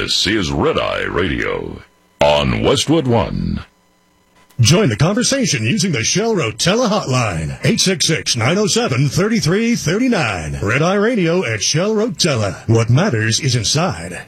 This is Red Eye Radio on Westwood One. Join the conversation using the Shell Rotella hotline, 866-907-3339. Red Eye Radio at Shell Rotella. What matters is inside.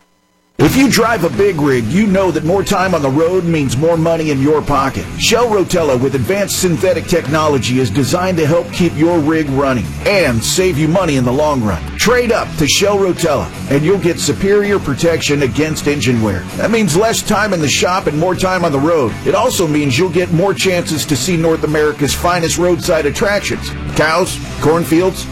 If you drive a big rig, you know that more time on the road means more money in your pocket. Shell Rotella with advanced synthetic technology is designed to help keep your rig running and save you money in the long run. Trade up to Shell Rotella and you'll get superior protection against engine wear. That means less time in the shop and more time on the road. It also means you'll get more chances to see North America's finest roadside attractions. Cows, cornfields,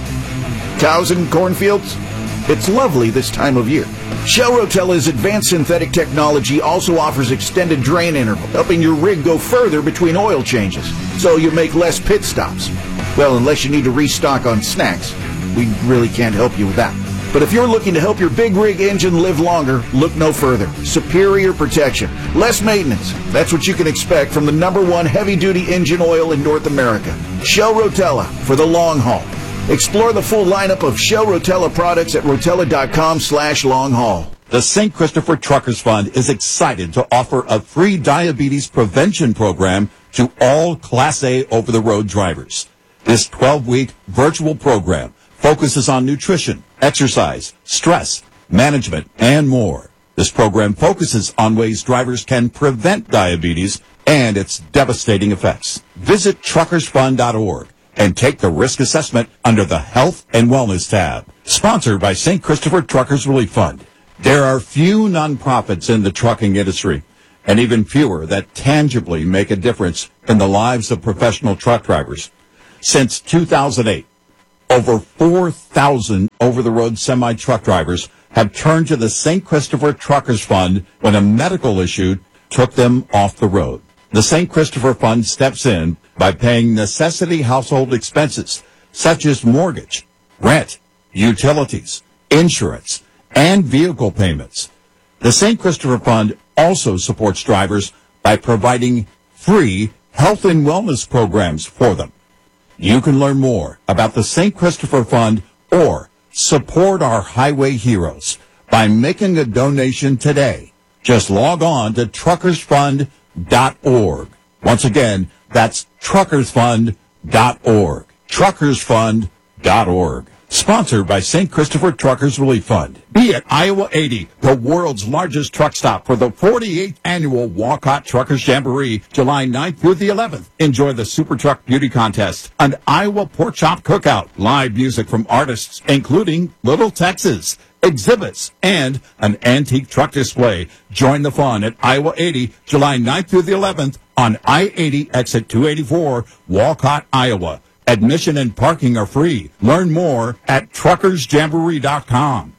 cows and cornfields. It's lovely this time of year. Shell Rotella's advanced synthetic technology also offers extended drain interval, helping your rig go further between oil changes, so you make less pit stops. Well, unless you need to restock on snacks. We really can't help you with that. But if you're looking to help your big rig engine live longer, look no further. Superior protection, less maintenance. That's what you can expect from the #1 heavy-duty engine oil in North America. Shell Rotella for the long haul. Explore the full lineup of Shell Rotella products at rotella.com/long haul. The St. Christopher Truckers Fund is excited to offer a free diabetes prevention program to all Class A over-the-road drivers. This 12-week virtual program focuses on nutrition, exercise, stress, management, and more. This program focuses on ways drivers can prevent diabetes and its devastating effects. Visit truckersfund.org. and take the risk assessment under the Health and Wellness tab. Sponsored by St. Christopher Truckers Relief Fund. There are few nonprofits in the trucking industry, and even fewer that tangibly make a difference in the lives of professional truck drivers. Since 2008, over 4,000 over-the-road semi-truck drivers have turned to the St. Christopher Truckers Fund when a medical issue took them off the road. The St. Christopher Fund steps in by paying necessity household expenses such as mortgage, rent, utilities, insurance, and vehicle payments. The St. Christopher Fund also supports drivers by providing free health and wellness programs for them. You can learn more about the St. Christopher Fund or support our highway heroes by making a donation today. Just log on to truckersfund.org. Once again, that's truckersfund.org. Truckersfund.org. Sponsored by St. Christopher Truckers Relief Fund. Be at Iowa 80, the world's largest truck stop for the 48th annual Walcott Truckers Jamboree, July 9th through the 11th. Enjoy the Super Truck Beauty Contest, an Iowa Pork Chop Cookout, live music from artists including Little Texas, exhibits, and an antique truck display. Join the fun at Iowa 80, July 9th through the 11th on I-80 exit 284, Walcott, Iowa. Admission and parking are free. Learn more at truckersjamboree.com.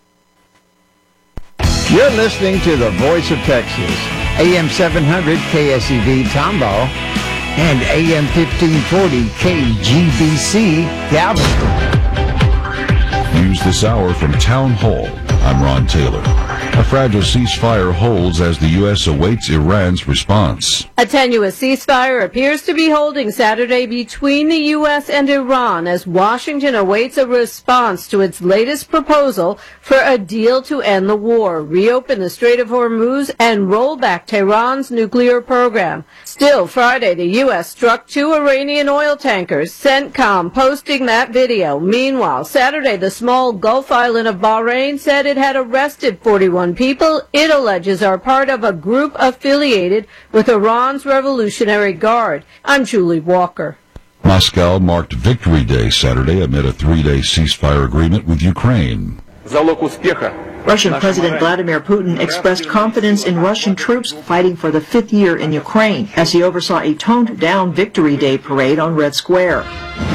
You're listening to the Voice of Texas, AM 700 KSEV Tomball and AM 1540 KGBC Galveston. News this hour from Town Hall. I'm Ron Taylor. A fragile ceasefire holds as the U.S. awaits Iran's response. A tenuous ceasefire appears to be holding Saturday between the U.S. and Iran as Washington awaits a response to its latest proposal for a deal to end the war, reopen the Strait of Hormuz, and roll back Tehran's nuclear program. Still, Friday, the U.S. struck 2 Iranian oil tankers, CENTCOM posting that video. Meanwhile, Saturday, the small Gulf island of Bahrain said it had arrested 41 people it alleges are part of a group affiliated with Iran's Revolutionary Guard. I'm Julie Walker. Moscow marked Victory Day Saturday amid a 3-day ceasefire agreement with Ukraine. Russian President Vladimir Putin expressed confidence in Russian troops fighting for the 5th year in Ukraine as he oversaw a toned-down Victory Day parade on Red Square.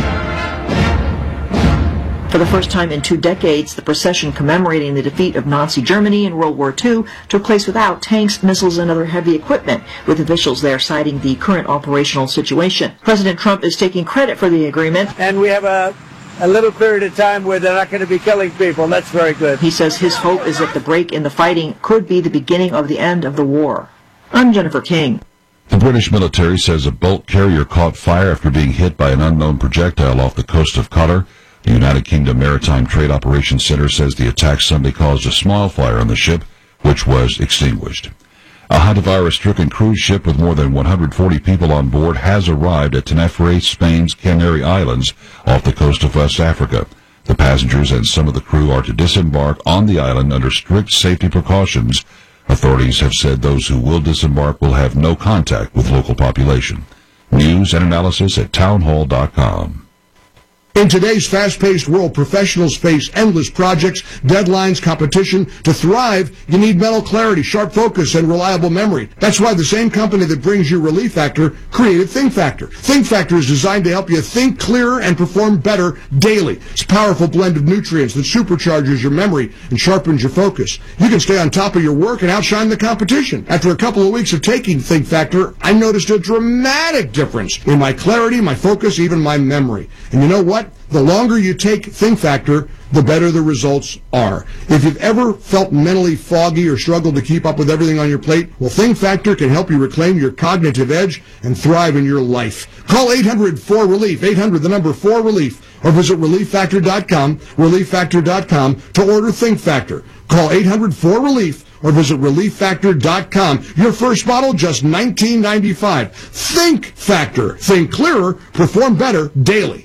For the first time in 2 decades, the procession commemorating the defeat of Nazi Germany in World War II took place without tanks, missiles, and other heavy equipment, with officials there citing the current operational situation. President Trump is taking credit for the agreement. And we have a little period of time where they're not going to be killing people. That's very good. He says his hope is that the break in the fighting could be the beginning of the end of the war. I'm Jennifer King. The British military says a bulk carrier caught fire after being hit by an unknown projectile off the coast of Qatar. The United Kingdom Maritime Trade Operations Center says the attack Sunday caused a small fire on the ship, which was extinguished. A hantavirus-stricken cruise ship with more than 140 people on board has arrived at Tenerife, Spain's Canary Islands, off the coast of West Africa. The passengers and some of the crew are to disembark on the island under strict safety precautions. Authorities have said those who will disembark will have no contact with local population. News and analysis at townhall.com. In today's fast-paced world, professionals face endless projects, deadlines, competition. To thrive, you need mental clarity, sharp focus, and reliable memory. That's why the same company that brings you Relief Factor created Think Factor. Think Factor is designed to help you think clearer and perform better daily. It's a powerful blend of nutrients that supercharges your memory and sharpens your focus. You can stay on top of your work and outshine the competition. After a couple of weeks of taking Think Factor, I noticed a dramatic difference in my clarity, my focus, even my memory. And you know what? The longer you take Think Factor, the better the results are. If you've ever felt mentally foggy or struggled to keep up with everything on your plate, well, Think Factor can help you reclaim your cognitive edge and thrive in your life. Call 800-4RELIEF, 800-4RELIEF, or visit ReliefFactor.com, ReliefFactor.com to order Think Factor. Call 800-4RELIEF or visit ReliefFactor.com. Your first bottle, just $19.95. Think Factor. Think clearer, perform better daily.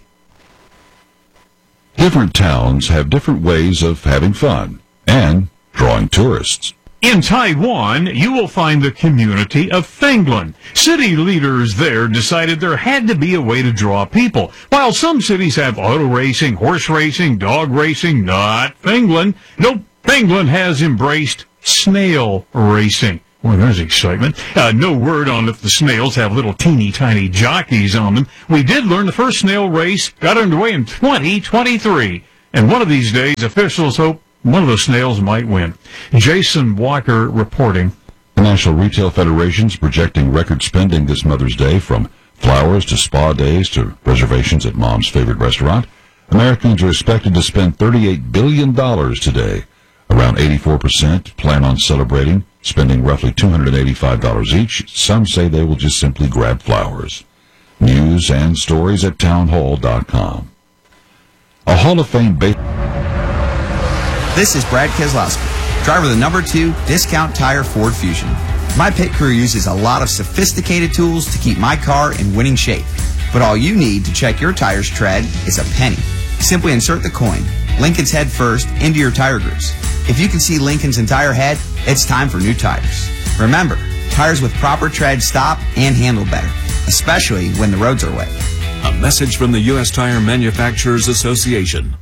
Different towns have different ways of having fun and drawing tourists. In Taiwan, you will find the community of Fenglan. City leaders there decided there had to be a way to draw people. While some cities have auto racing, horse racing, dog racing, not Fenglan. Nope, Fenglan has embraced snail racing. Well, there's excitement. No word on if the snails have little teeny tiny jockeys on them. We did learn the first snail race got underway in 2023. And one of these days, officials hope one of the snails might win. Jason Walker reporting. The National Retail Federation is projecting record spending this Mother's Day, from flowers to spa days to reservations at Mom's favorite restaurant. Americans are expected to spend $38 billion today. Around 84% plan on celebrating, spending roughly $285 each. Some say they will just simply grab flowers. News and stories at townhall.com. A Hall of Fame This is Brad Keselowski, driver of the number 2 Discount Tire Ford Fusion. My pit crew uses a lot of sophisticated tools to keep my car in winning shape. But all you need to check your tire's tread is a penny. Simply insert the coin, Lincoln's head first, into your tire grooves. If you can see Lincoln's entire head, it's time for new tires. Remember, tires with proper tread stop and handle better, especially when the roads are wet. A message from the U.S. Tire Manufacturers Association.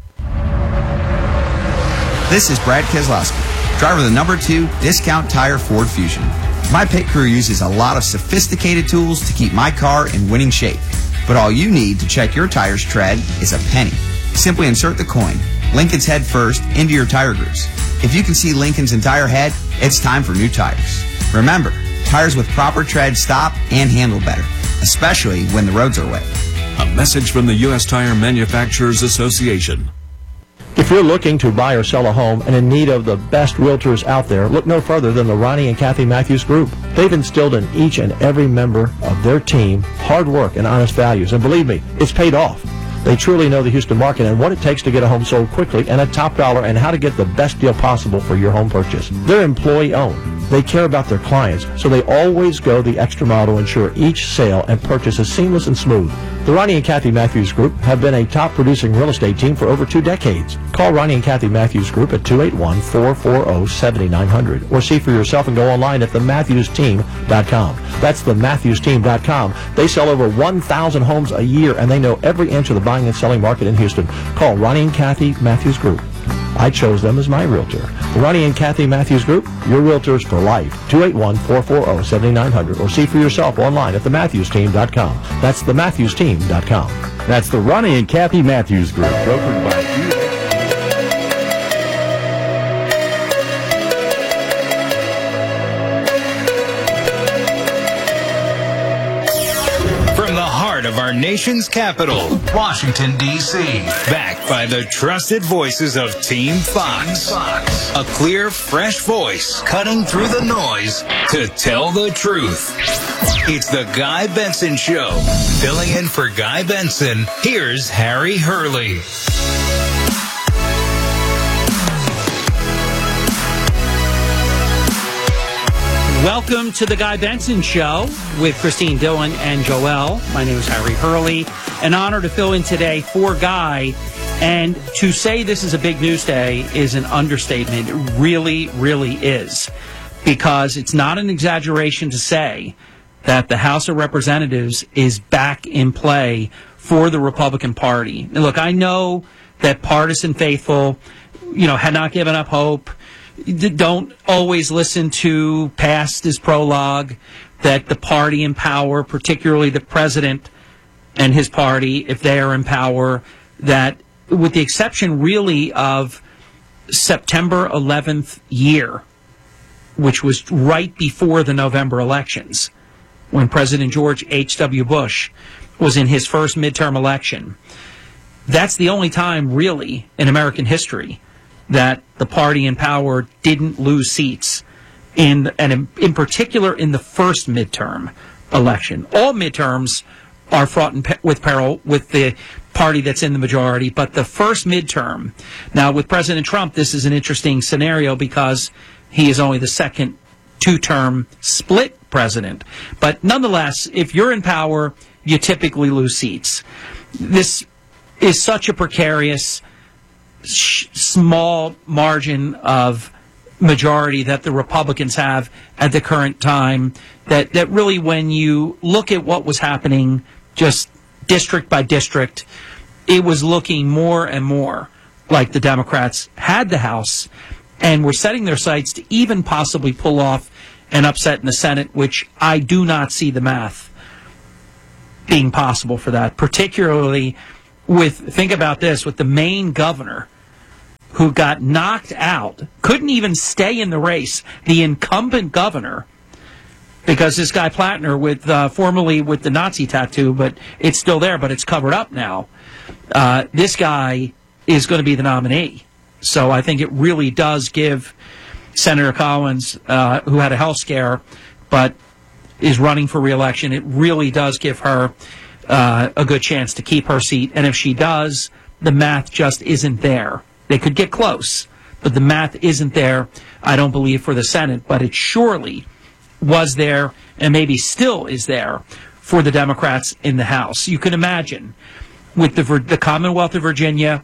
This is Brad Keselowski, driver of the number 2 Discount Tire Ford Fusion. My pit crew uses a lot of sophisticated tools to keep my car in winning shape. But all you need to check your tire's tread is a penny. Simply insert the coin, Lincoln's head first, into your tire grooves. If you can see Lincoln's entire head, it's time for new tires. Remember, tires with proper tread stop and handle better, especially when the roads are wet. A message from the U.S. Tire Manufacturers Association. If you're looking to buy or sell a home and in need of the best realtors out there, look no further than the Ronnie and Kathy Matthews Group. They've instilled in each and every member of their team hard work and honest values, and believe me, it's paid off. They truly know the Houston market and what it takes to get a home sold quickly and at top dollar, and how to get the best deal possible for your home purchase. They're employee-owned. They care about their clients, so they always go the extra mile to ensure each sale and purchase is seamless and smooth. The Ronnie and Kathy Matthews Group have been a top-producing real estate team for over 2 decades. Call Ronnie and Kathy Matthews Group at 281-440-7900 or see for yourself and go online at thematthewsteam.com. That's thematthewsteam.com. They sell over 1,000 homes a year, and they know every inch of the buying and selling market in Houston. Call Ronnie and Kathy Matthews Group. I chose them as my realtor. The Ronnie and Kathy Matthews Group, your realtors for life. 281-440-7900 or see for yourself online at thematthewsteam.com. That's thematthewsteam.com. That's the Ronnie and Kathy Matthews Group, brokered by you. Of our nation's capital, Washington, D.C. Backed by the trusted voices of Team Fox. A clear, fresh voice cutting through the noise to tell the truth. It's the Guy Benson Show. Filling in for Guy Benson, here's Harry Hurley. Welcome to the Guy Benson Show with Christine Dillon and Joel. My name is Harry Hurley. An honor to fill in today for Guy. And to say this is a big news day is an understatement. It really, really is. Because it's not an exaggeration to say that the House of Representatives is back in play for the Republican Party. And look, I know that partisan faithful, had not given up hope. Don't always listen to past as prologue, that the party in power, particularly the president and his party, if they are in power, that with the exception really of September 11th year, which was right before the November elections, when President George H.W. Bush was in his first midterm election, that's the only time really in American history that the party in power didn't lose seats, in particular in the first midterm election. All midterms are fraught with peril with the party that's in the majority, but the first midterm, now with President Trump, this is an interesting scenario because he is only the second two-term split president. But nonetheless, if you're in power, you typically lose seats. This is such a precarious small margin of majority that the Republicans have at the current time, that really when you look at what was happening just district by district, it was looking more and more like the Democrats had the House and were setting their sights to even possibly pull off an upset in the Senate, which I do not see the math being possible for that, particularly think about this, with the Maine governor who got knocked out, couldn't even stay in the race, the incumbent governor, because this guy Plattner, formerly with the Nazi tattoo, but it's still there, but it's covered up now. This guy is going to be the nominee. So I think it really does give Senator Collins, who had a health scare, but is running for re-election, it really does give her a good chance to keep her seat. And if she does, the math just isn't there. They could get close, but the math isn't there, I don't believe, for the Senate. But it surely was there, and maybe still is there, for the Democrats in the House. You can imagine, with the Commonwealth of Virginia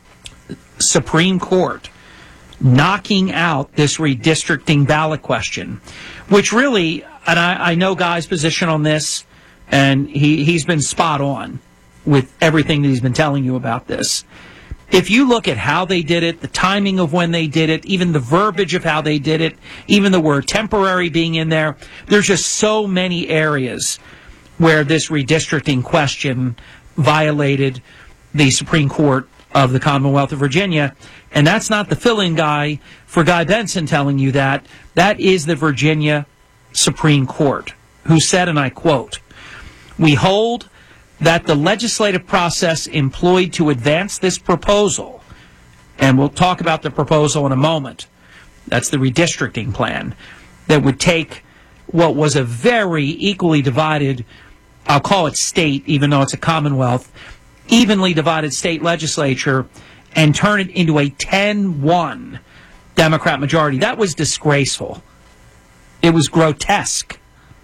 Supreme Court knocking out this redistricting ballot question, which really, and I know Guy's position on this, and he's been spot on with everything that he's been telling you about this. If you look at how they did it, the timing of when they did it, even the verbiage of how they did it, even the word temporary being in there, there's just so many areas where this redistricting question violated the Supreme Court of the Commonwealth of Virginia. And that's not the fill-in guy for Guy Benson telling you that. That is the Virginia Supreme Court, who said, and I quote, "We hold that the legislative process employed to advance this proposal," and we'll talk about the proposal in a moment, that's the redistricting plan, that would take what was a very equally divided, I'll call it state, even though it's a commonwealth, evenly divided state legislature, and turn it into a 10-1 Democrat majority. That was disgraceful. It was grotesque,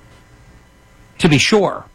to be sure.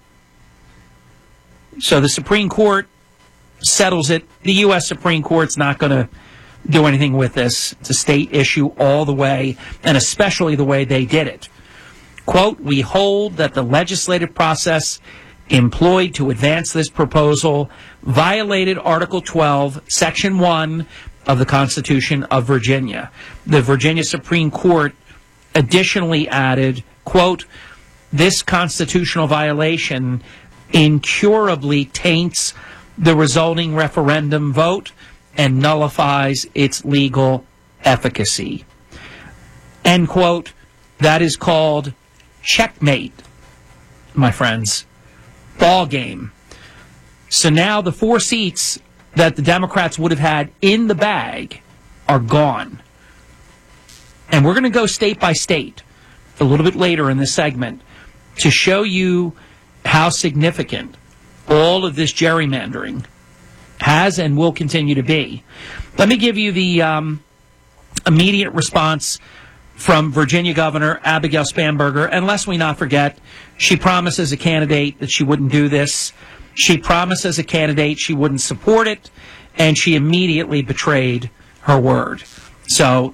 So the Supreme Court settles it. The U.S. Supreme Court's not going to do anything with this. It's a state issue all the way, and especially the way they did it. Quote, "We hold that the legislative process employed to advance this proposal violated Article 12, Section 1 of the Constitution of Virginia." The Virginia Supreme Court additionally added, quote, "This constitutional violation incurably taints the resulting referendum vote and nullifies its legal efficacy." End quote. That is called checkmate, my friends. Ball game. So now the 4 seats that the Democrats would have had in the bag are gone. And we're going to go state by state a little bit later in this segment to show you how significant all of this gerrymandering has and will continue to be. Let me give you the immediate response from Virginia Governor Abigail Spanberger. And lest we not forget, she promised as a candidate that she wouldn't do this. She promised as a candidate she wouldn't support it, and she immediately betrayed her word. So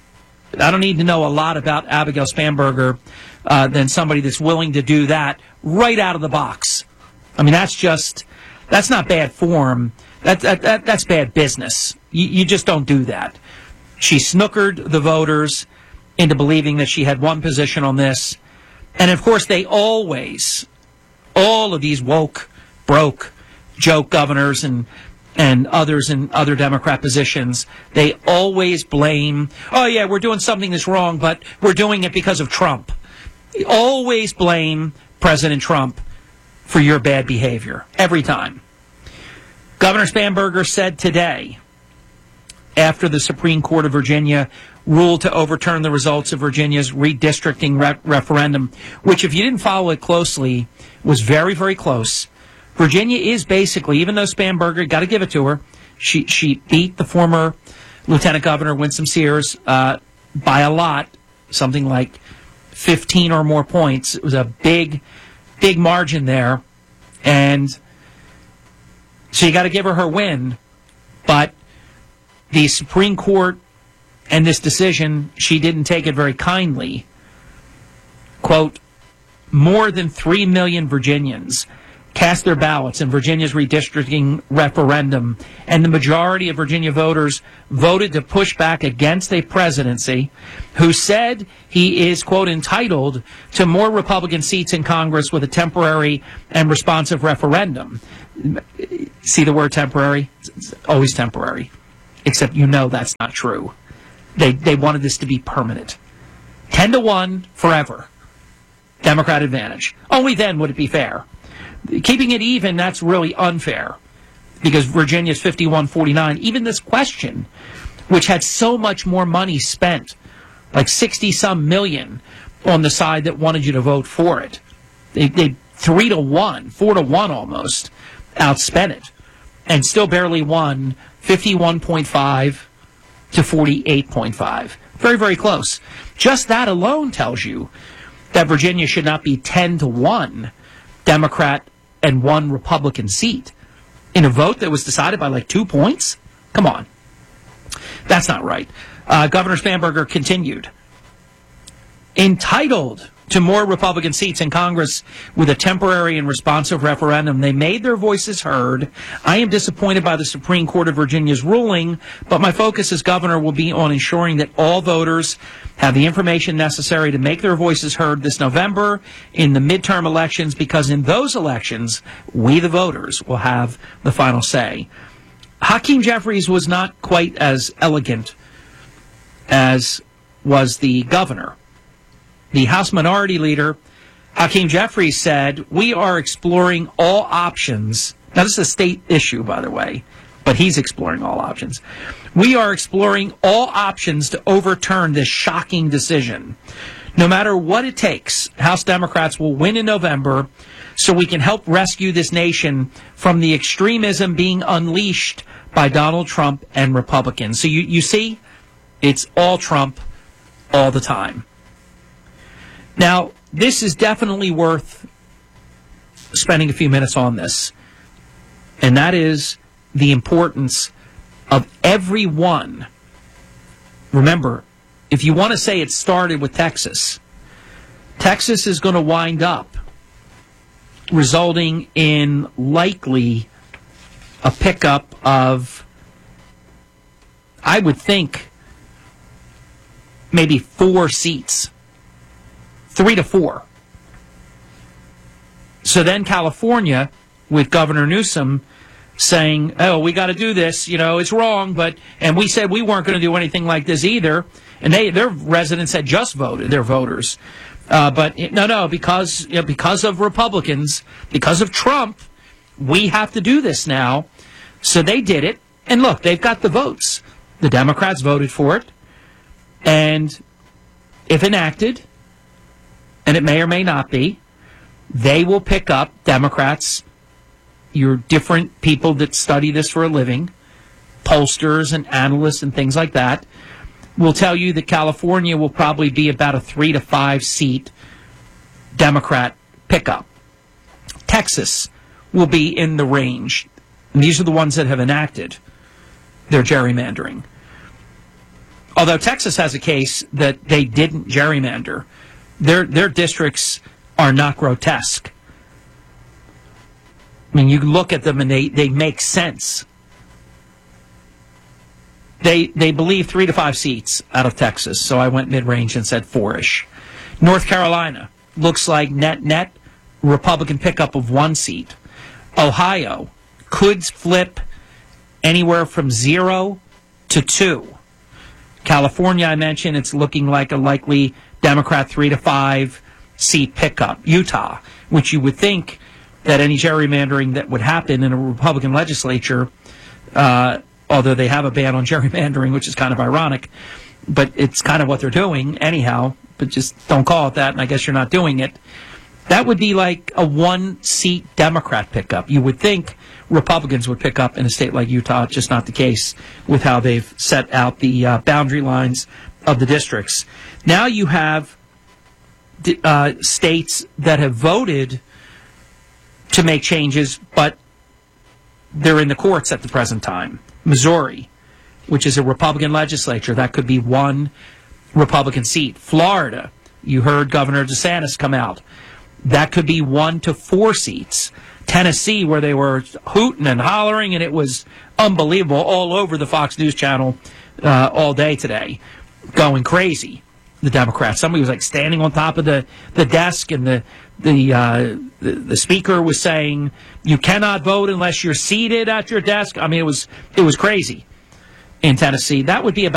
I don't need to know a lot about Abigail Spanberger than somebody that's willing to do that right out of the box. I mean, that's not bad form. That's bad business. You just don't do that. She snookered the voters into believing that she had one position on this. And of course, they always, all of these woke, broke, joke governors and others in other Democrat positions, they always blame, oh yeah, we're doing something that's wrong, but we're doing it because of Trump. They always blame President Trump for your bad behavior, every time. Governor Spanberger said today, after the Supreme Court of Virginia ruled to overturn the results of Virginia's redistricting referendum, which, if you didn't follow it closely, was very, very close. Virginia is basically, even though Spanberger, got to give it to her, she beat the former Lieutenant Governor Winsome Sears by a lot, something like 15 or more points. It was a big margin there. And so you got to give her win. But the Supreme Court and this decision, she didn't take it very kindly. Quote, more than 3 million Virginians cast their ballots in Virginia's redistricting referendum, and the majority of Virginia voters voted to push back against a presidency who said he is, quote, entitled to more Republican seats in Congress with a temporary and responsive referendum. See the word temporary? It's always temporary. Except that's not true. They wanted this to be permanent. 10-1 forever. Democrat advantage. Only then would it be fair. Keeping it even, that's really unfair. Because Virginia's 51-49. Even this question, which had so much more money spent, like 60-some million, on the side that wanted you to vote for it. They 3-1, 4-1 almost, outspent it. And still barely won 51.5 to 48.5. Very, very close. Just that alone tells you that Virginia should not be 10-1 Democrat and 1 Republican seat in a vote that was decided by like 2 points? Come on. That's not right. Governor Spanberger continued. Entitled to more Republican seats in Congress with a temporary and responsive referendum, they made their voices heard. I am disappointed by the Supreme Court of Virginia's ruling, but my focus as governor will be on ensuring that all voters have the information necessary to make their voices heard this November in the midterm elections, because in those elections, we the voters will have the final say. Hakeem Jeffries was not quite as elegant as was the governor. The House Minority Leader, Hakeem Jeffries, said, we are exploring all options. Now, this is a state issue, by the way, but he's exploring all options. We are exploring all options to overturn this shocking decision. No matter what it takes, House Democrats will win in November so we can help rescue this nation from the extremism being unleashed by Donald Trump and Republicans. So you see, it's all Trump all the time. Now, this is definitely worth spending a few minutes on this, and that is the importance of everyone. Remember, if you want to say it started with Texas, Texas is going to wind up resulting in likely a pickup of, I would think, maybe 4 seats. 3 to 4. So then California, with Governor Newsom saying, oh, we got to do this, it's wrong, and we said we weren't going to do anything like this either, and their residents had just voted, their voters. But because of Republicans, because of Trump, we have to do this now. So they did it, and look, they've got the votes. The Democrats voted for it, and if enacted, and it may or may not be, they will pick up, Democrats, your different people that study this for a living, pollsters and analysts and things like that, will tell you that California will probably be about a 3 to 5 seat Democrat pickup. Texas will be in the range. And these are the ones that have enacted their gerrymandering. Although Texas has a case that they didn't gerrymander. Their districts are not grotesque. I mean, you look at them and they make sense. They believe 3 to 5 seats out of Texas, so I went mid-range and said 4-ish. North Carolina looks like net Republican pickup of 1 seat. Ohio could flip anywhere from 0 to 2. California, I mentioned, it's looking like a likely Democrat 3 to 5 seat pickup. Utah, which you would think that any gerrymandering that would happen in a Republican legislature, although they have a ban on gerrymandering, which is kind of ironic, but it's kind of what they're doing anyhow, but just don't call it that, and I guess you're not doing it. That would be like a 1-seat Democrat pickup. You would think Republicans would pick up in a state like Utah, just not the case with how they've set out the boundary lines of the districts. Now you have states that have voted to make changes, but they're in the courts at the present time. Missouri, which is a Republican legislature, that could be 1 Republican seat. Florida, you heard Governor DeSantis come out. That could be 1 to 4 seats. Tennessee, where they were hooting and hollering, and it was unbelievable all over the Fox News channel all day today, going crazy, the Democrats. Somebody was like standing on top of the desk, and the speaker was saying, you cannot vote unless you're seated at your desk. I mean, it was crazy in Tennessee. That would be about